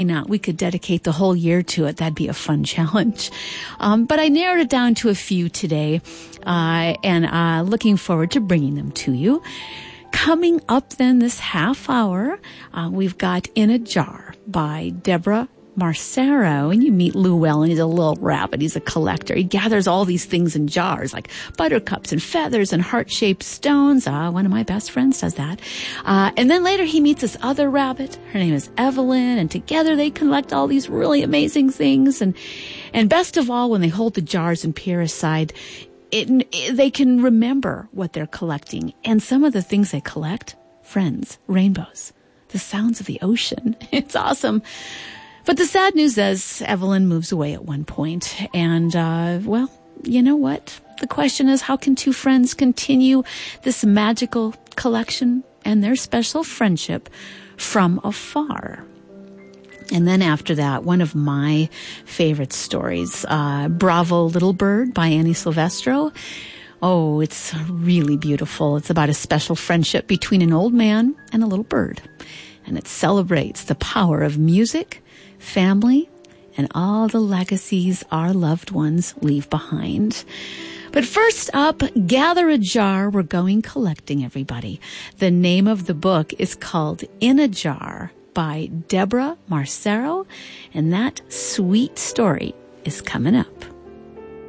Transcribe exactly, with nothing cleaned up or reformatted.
not? We could dedicate the whole year to it. That'd be a fun challenge. Um, but I narrowed it down to a few today, uh, and uh, looking forward to bringing them to you. Coming up then this half hour, uh, we've got In a Jar by Deborah Marcero, and you meet Llewellyn. He's a little rabbit. He's a collector. He gathers all these things in jars, like buttercups and feathers and heart-shaped stones. Ah, one of my best friends does that. Uh, and then later he meets this other rabbit. Her name is Evelyn, and together they collect all these really amazing things. And, and best of all, when they hold the jars and peer aside, it, it, they can remember what they're collecting. And some of the things they collect, friends, rainbows, the sounds of the ocean. It's awesome. But the sad news is Evelyn moves away at one point. And, uh, well, you know what? The question is, how can two friends continue this magical collection and their special friendship from afar? And then after that, one of my favorite stories, uh, Bravo Little Bird by Annie Silvestro. Oh, it's really beautiful. It's about a special friendship between an old man and a little bird. And it celebrates the power of music, family, and all the legacies our loved ones leave behind. But first up, gather a jar. We're going collecting, everybody. The name of the book is called In a Jar by Deborah Marcero, and that sweet story is coming up.